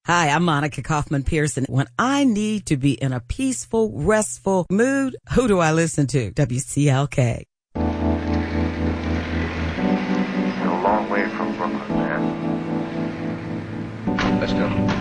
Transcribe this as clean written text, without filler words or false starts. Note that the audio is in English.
Hi, I'm Monica Kaufman Pearson. When I need to be in a peaceful, restful mood, who do I listen to? WCLK. You're a long way from Brooklyn, man. Let's go.